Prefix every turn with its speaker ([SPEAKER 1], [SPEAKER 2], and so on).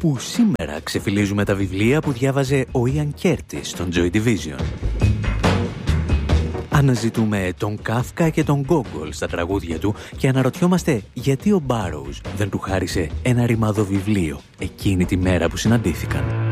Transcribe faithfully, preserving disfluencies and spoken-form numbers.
[SPEAKER 1] όπου σήμερα ξεφυλίζουμε τα βιβλία που διάβαζε ο Ιαν Κέρτις στον Joy Division. Αναζητούμε τον Κάφκα και τον Γκόγκολ στα τραγούδια του και αναρωτιόμαστε γιατί ο Μπάρόους δεν του χάρισε ένα ρημάδο βιβλίο εκείνη τη μέρα που συναντήθηκαν.